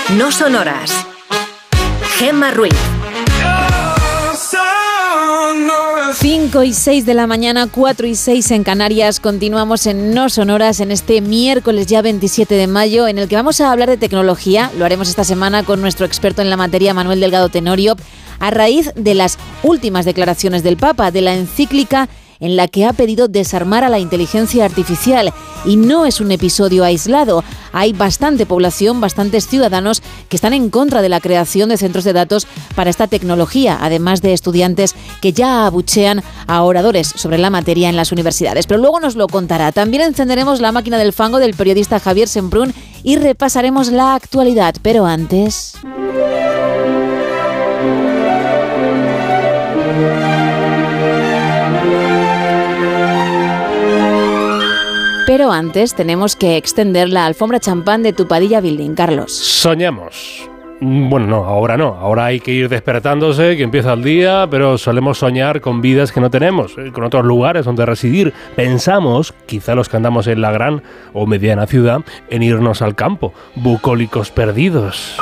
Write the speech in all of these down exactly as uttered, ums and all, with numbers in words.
No sonoras. Gemma Ruiz. cinco y seis de la mañana, cuatro y seis en Canarias. Continuamos en No Sonoras en este miércoles ya veintisiete de mayo, en el que vamos a hablar de tecnología. Lo haremos esta semana con nuestro experto en la materia, Manuel Delgado Tenorio, a raíz de las últimas declaraciones del Papa, de la encíclica en la que ha pedido desarmar a la inteligencia artificial. Y no es un episodio aislado. Hay bastante población, bastantes ciudadanos que están en contra de la creación de centros de datos para esta tecnología, además de estudiantes que ya abuchean a oradores sobre la materia en las universidades. Pero luego nos lo contará. También encenderemos la máquina del fango del periodista Javier Semprún y repasaremos la actualidad. Pero antes... Pero antes tenemos que extender la alfombra champán de Tupadilla Building, Carlos. Soñamos. Bueno, no, ahora no. Ahora hay que ir despertándose, que empieza el día, pero solemos soñar con vidas que no tenemos, con otros lugares donde residir. Pensamos, quizá los que andamos en la gran o mediana ciudad, en irnos al campo, bucólicos perdidos.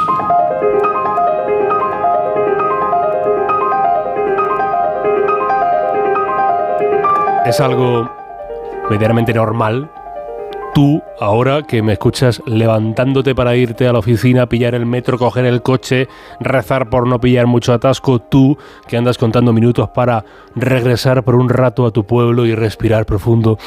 Es algo medianamente normal. Tú, ahora que me escuchas levantándote para irte a la oficina, pillar el metro, coger el coche, rezar por no pillar mucho atasco, tú que andas contando minutos para regresar por un rato a tu pueblo y respirar profundo,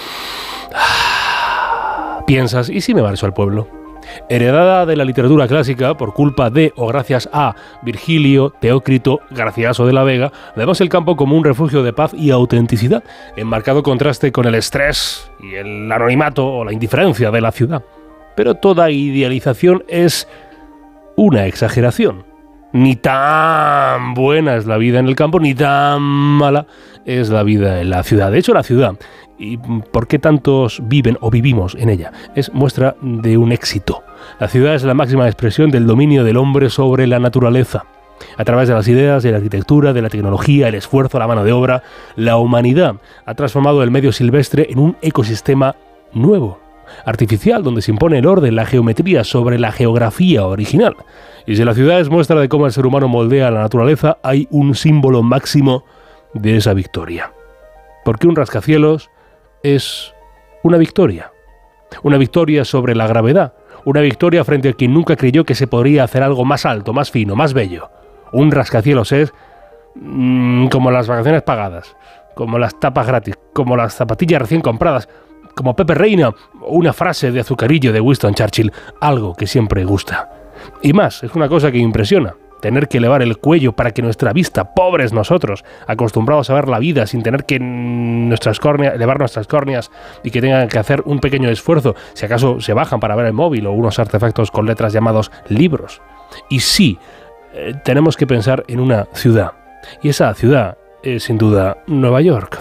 piensas, ¿y si me marcho al pueblo? Heredada de la literatura clásica por culpa de o gracias a Virgilio, Teócrito, Garcilaso de la Vega, vemos el campo como un refugio de paz y autenticidad, en marcado contraste con el estrés y el anonimato o la indiferencia de la ciudad. Pero toda idealización es una exageración. Ni tan buena es la vida en el campo, ni tan mala es la vida en la ciudad. De hecho, la ciudad, y por qué tantos viven o vivimos en ella, es muestra de un éxito. La ciudad es la máxima expresión del dominio del hombre sobre la naturaleza. A través de las ideas, de la arquitectura, de la tecnología, el esfuerzo, la mano de obra, la humanidad ha transformado el medio silvestre en un ecosistema nuevo, artificial, donde se impone el orden, la geometría sobre la geografía original. Y si la ciudad es muestra de cómo el ser humano moldea la naturaleza, hay un símbolo máximo de esa victoria. Porque un rascacielos es una victoria. Una victoria sobre la gravedad. Una victoria frente a quien nunca creyó que se podría hacer algo más alto, más fino, más bello. Un rascacielos es mmm, como las vacaciones pagadas, como las tapas gratis, como las zapatillas recién compradas, como Pepe Reina, o una frase de azucarillo de Winston Churchill, algo que siempre gusta. Y más, es una cosa que impresiona. Tener que elevar el cuello para que nuestra vista, pobres nosotros, acostumbrados a ver la vida sin tener que nuestras córneas, elevar nuestras córneas y que tengan que hacer un pequeño esfuerzo, si acaso se bajan para ver el móvil o unos artefactos con letras llamados libros. Y sí, eh, tenemos que pensar en una ciudad. Y esa ciudad es sin duda Nueva York.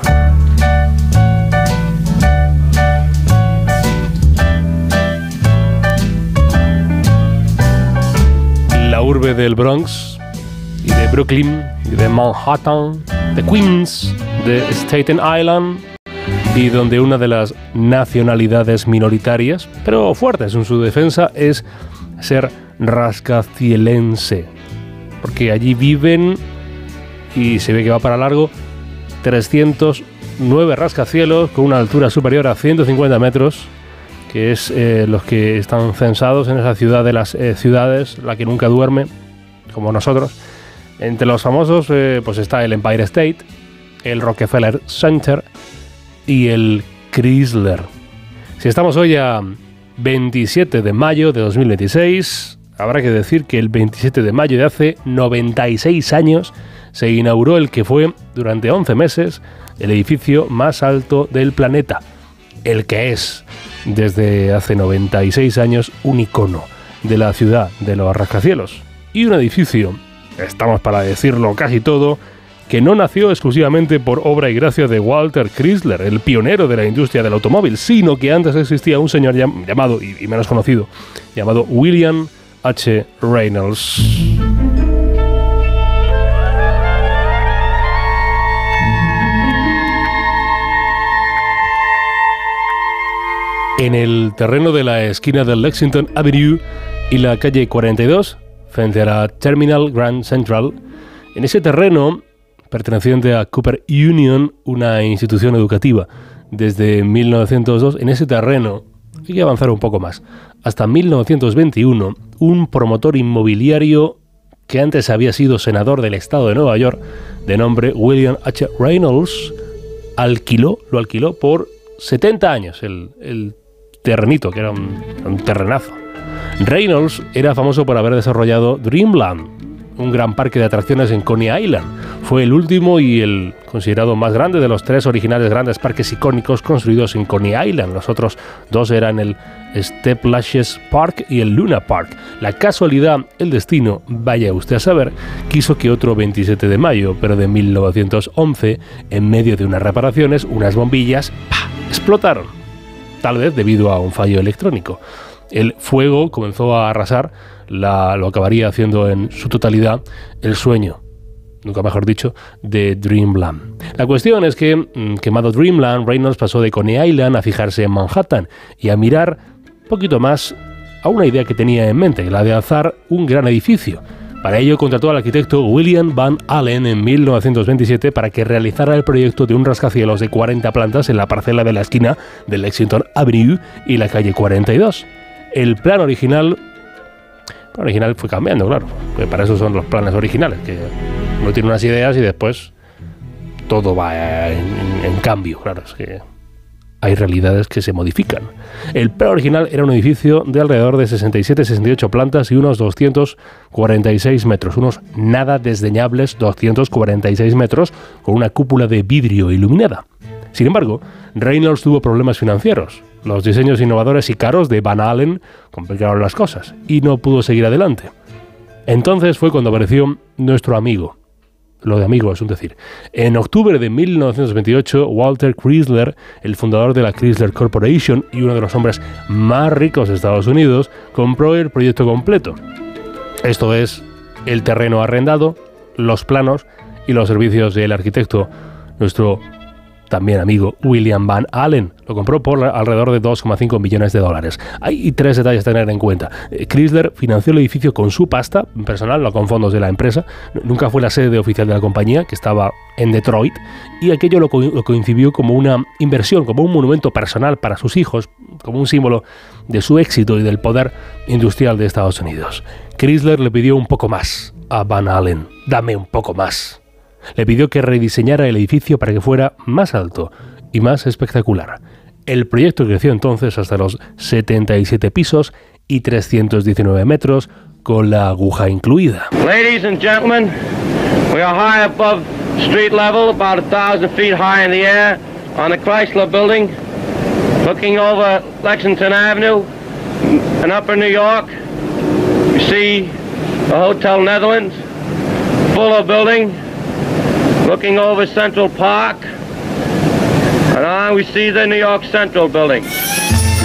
La urbe del Bronx, y de Brooklyn, y de Manhattan, de Queens, de Staten Island, y donde una de las nacionalidades minoritarias, pero fuertes en su defensa, es ser rascacielense. Porque allí viven, y se ve que va para largo, trescientos nueve rascacielos con una altura superior a ciento cincuenta metros, que es eh, los que están censados en esa ciudad de las eh, ciudades, la que nunca duerme, como nosotros. Entre los famosos eh, pues está el Empire State, el Rockefeller Center y el Chrysler. Si estamos hoy a veintisiete de mayo de dos mil veintiséis, habrá que decir que el veintisiete de mayo de hace noventa y seis años se inauguró el que fue durante once meses el edificio más alto del planeta, el que es desde hace noventa y seis años un icono de la ciudad de los rascacielos, y un edificio, estamos para decirlo casi todo, que no nació exclusivamente por obra y gracia de Walter Chrysler, el pionero de la industria del automóvil, sino que antes existía un señor llam- llamado, y, y menos conocido, llamado William H. Reynolds. En el terreno de la esquina de Lexington Avenue y la calle cuarenta y dos frente a la Terminal Grand Central. En ese terreno, perteneciente a Cooper Union, una institución educativa, desde mil novecientos dos, en ese terreno, hay que avanzar un poco más, hasta mil novecientos veintiuno, un promotor inmobiliario que antes había sido senador del estado de Nueva York, de nombre William H. Reynolds, alquiló, lo alquiló por setenta años el, el terrenito, que era un, un terrenazo. Reynolds era famoso por haber desarrollado Dreamland, un gran parque de atracciones en Coney Island. Fue el último y el considerado más grande de los tres originales grandes parques icónicos construidos en Coney Island. Los otros dos eran el Step Lashes Park y el Luna Park. La casualidad, el destino, vaya usted a saber, quiso que otro veintisiete de mayo, pero de mil novecientos once, en medio de unas reparaciones, unas bombillas ¡pah!, explotaron. Tal vez debido a un fallo electrónico. El fuego comenzó a arrasar, la, lo acabaría haciendo en su totalidad el sueño, nunca mejor dicho, de Dreamland. La cuestión es que, mmm, quemado Dreamland, Reynolds pasó de Coney Island a fijarse en Manhattan y a mirar un poquito más a una idea que tenía en mente, la de alzar un gran edificio. Para ello contrató al arquitecto William Van Allen en mil novecientos veintisiete para que realizara el proyecto de un rascacielos de cuarenta plantas en la parcela de la esquina de Lexington Avenue y la calle cuarenta y dos. El plan original, el plan original fue cambiando, claro, porque para eso son los planes originales, que uno tiene unas ideas y después todo va en, en, en cambio, claro, es que hay realidades que se modifican. El plan original era un edificio de alrededor de sesenta y siete sesenta y ocho plantas y unos doscientos cuarenta y seis metros, unos nada desdeñables doscientos cuarenta y seis metros con una cúpula de vidrio iluminada. Sin embargo, Reynolds tuvo problemas financieros. Los diseños innovadores y caros de Van Allen complicaron las cosas y no pudo seguir adelante. Entonces fue cuando apareció nuestro amigo. Lo de amigo es un decir. En octubre de mil novecientos veintiocho, Walter Chrysler, el fundador de la Chrysler Corporation y uno de los hombres más ricos de Estados Unidos, compró el proyecto completo. Esto es, el terreno arrendado, los planos y los servicios del arquitecto, nuestro también amigo William Van Allen. Lo compró por alrededor de dos coma cinco millones de dólares. Hay tres detalles a tener en cuenta. Chrysler financió el edificio con su pasta personal, no con fondos de la empresa. Nunca fue la sede oficial de la compañía, que estaba en Detroit, y aquello lo, co- lo concibió como una inversión, como un monumento personal para sus hijos, como un símbolo de su éxito y del poder industrial de Estados Unidos. Chrysler le pidió un poco más a Van Allen. Dame un poco más. Le pidió que rediseñara el edificio para que fuera más alto y más espectacular. El proyecto creció entonces hasta los setenta y siete pisos y trescientos diecinueve metros, con la aguja incluida. Ladies and gentlemen, we are high above street level, about a thousand feet high in the air, on the Chrysler Building, looking over Lexington Avenue in Upper New York. You see the Hotel Netherlands, Fuller Building, looking over Central Park, and now we see the New York Central Building.